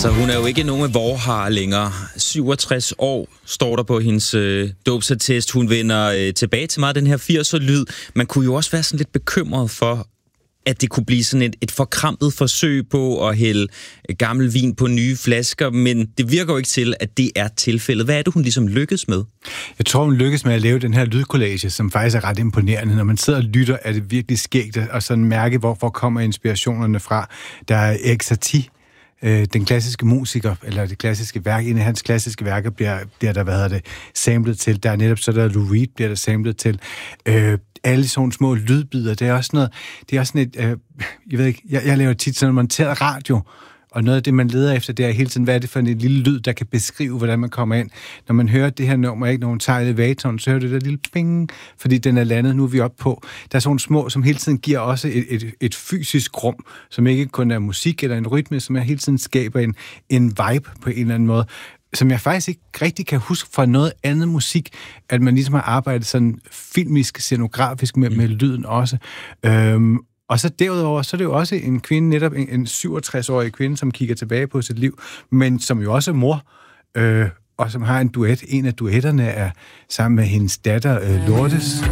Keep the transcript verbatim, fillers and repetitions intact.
Altså, hun er jo ikke nogen af vorhar længere. syvogtres år står der på hendes øh, dåbsattest. Hun vender øh, tilbage til meget den her firser-lyd. Man kunne jo også være sådan lidt bekymret for, at det kunne blive sådan et, et forkrampet forsøg på at hælde gammel vin på nye flasker, men det virker jo ikke til, at det er tilfældet. Hvad er det, hun ligesom lykkes med? Jeg tror, hun lykkes med at lave den her lydkollage, som faktisk er ret imponerende. Når man sidder og lytter, er det virkelig skægt at sådan mærke, hvor, hvor kommer inspirationerne fra. Der er Erik Satie, den klassiske musiker, eller det klassiske værk, en af hans klassiske værker bliver, bliver der, hvad hedder det, samlet til. Der er netop så der Lou Reed bliver der samlet til. Øh, alle sådan små lydbider, det er også noget, det er også sådan et, øh, jeg ved ikke, jeg, jeg laver tit sådan monteret radio, og noget af det, man leder efter, det er hele tiden, hvad er det for en lille lyd, der kan beskrive, hvordan man kommer ind. Når man hører det her nummer, ikke nogen tager elevatoren, så hører du det der lille ping, fordi den er landet, nu er vi oppe på. Der er sådan små, som hele tiden giver også et, et, et fysisk rum, som ikke kun er musik eller en rytme, som er hele tiden skaber en, en vibe på en eller anden måde, som jeg faktisk ikke rigtig kan huske fra noget andet musik, at man ligesom har arbejdet sådan filmisk, scenografisk med, med lyden også. Øhm, Og så derudover, så er det jo også en kvinde, netop en, en syvogtres-årig kvinde, som kigger tilbage på sit liv, men som jo også er mor, øh, og som har en duet. En af duetterne er sammen med hendes datter, øh, Lourdes.